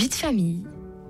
Vie de famille.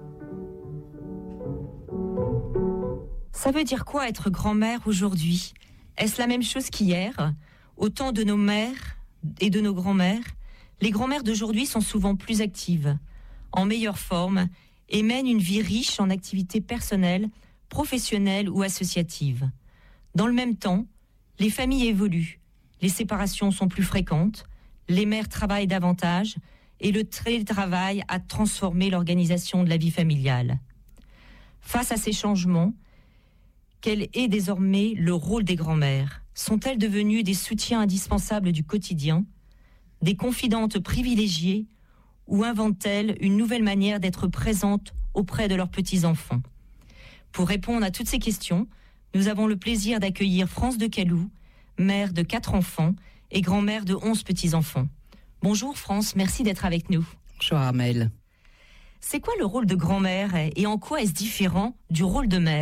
Ça veut dire quoi être grand-mère aujourd'hui ? Est-ce la même chose qu'hier ? Au temps de nos mères et de nos grands-mères, les grand-mères d'aujourd'hui sont souvent plus actives, en meilleure forme et mènent une vie riche en activités personnelles, professionnelles ou associatives. Dans le même temps, les familles évoluent, les séparations sont plus fréquentes, les mères travaillent davantage et le télétravail a transformé l'organisation de la vie familiale. Face à ces changements, quel est désormais le rôle des grands-mères ? Sont-elles devenues des soutiens indispensables du quotidien, des confidentes privilégiées, ou inventent-elles une nouvelle manière d'être présentes auprès de leurs petits-enfants ? Pour répondre à toutes ces questions, nous avons le plaisir d'accueillir France de Calou, mère de 4 enfants et grand-mère de 11 petits-enfants. Bonjour France, merci d'être avec nous. Bonjour Armelle. C'est quoi le rôle de grand-mère et en quoi est-ce différent du rôle de mère ?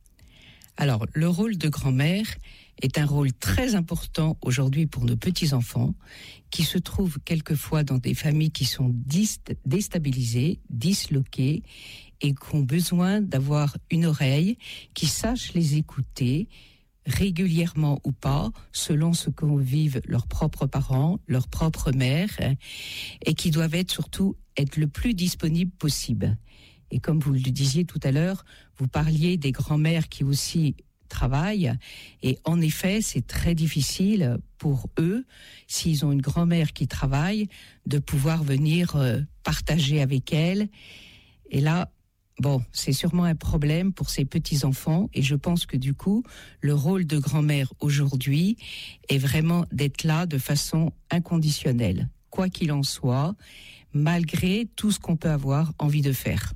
Alors, le rôle de grand-mère est un rôle très important aujourd'hui pour nos petits-enfants qui se trouvent quelquefois dans des familles qui sont déstabilisées, disloquées et qui ont besoin d'avoir une oreille qui sache les écouter régulièrement ou pas, selon ce qu'en vivent leurs propres parents, leurs propres mères, et qui doivent surtout être le plus disponibles possible. Et comme vous le disiez tout à l'heure, vous parliez des grands-mères qui aussi travaillent. Et en effet, c'est très difficile pour eux, s'ils ont une grand-mère qui travaille, de pouvoir venir partager avec elle. Et là, c'est sûrement un problème pour ces petits-enfants. Et je pense que du coup, le rôle de grand-mère aujourd'hui est vraiment d'être là de façon inconditionnelle, quoi qu'il en soit, malgré tout ce qu'on peut avoir envie de faire.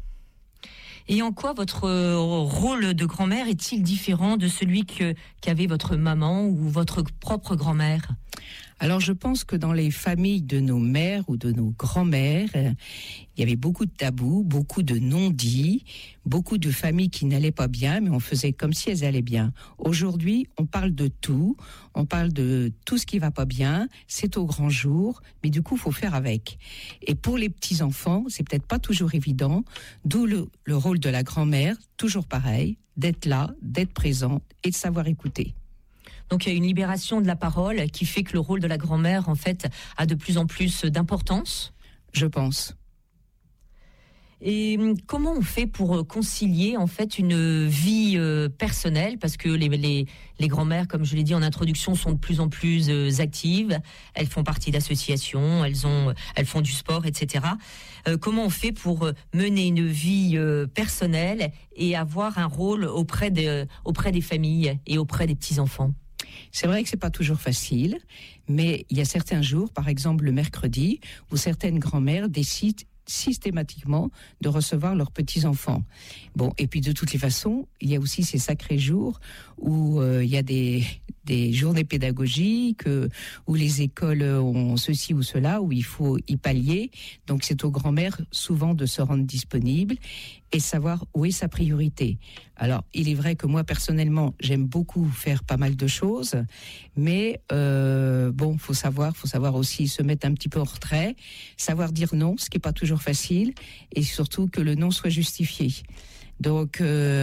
Et en quoi votre rôle de grand-mère est-il différent de celui qu'avait votre maman ou votre propre grand-mère ? Alors je pense que dans les familles de nos mères ou de nos grands-mères, il y avait beaucoup de tabous, beaucoup de non-dits, beaucoup de familles qui n'allaient pas bien, mais on faisait comme si elles allaient bien. Aujourd'hui, on parle de tout ce qui va pas bien, c'est au grand jour, mais du coup, il faut faire avec. Et pour les petits-enfants, c'est peut-être pas toujours évident, d'où le rôle de la grand-mère, toujours pareil, d'être là, d'être présente et de savoir écouter. Donc il y a une libération de la parole qui fait que le rôle de la grand-mère, en fait, a de plus en plus d'importance ? Je pense. Et comment on fait pour concilier, en fait, une vie personnelle ? Parce que les grand-mères, comme je l'ai dit en introduction, sont de plus en plus actives. Elles font partie d'associations, elles font du sport, etc. Comment on fait pour mener une vie personnelle et avoir un rôle auprès des familles et auprès des petits-enfants ? C'est vrai que c'est pas toujours facile, mais il y a certains jours, par exemple le mercredi, où certaines grand-mères décident systématiquement de recevoir leurs petits-enfants. Et puis de toutes les façons, il y a aussi ces sacrés jours où il y a des journées pédagogiques, où les écoles ont ceci ou cela, où il faut y pallier. Donc c'est aux grand-mères souvent de se rendre disponibles et savoir où est sa priorité. Alors, il est vrai que moi, personnellement, j'aime beaucoup faire pas mal de choses, mais faut savoir aussi se mettre un petit peu en retrait, savoir dire non, ce qui est pas toujours facile, et surtout que le non soit justifié. Donc,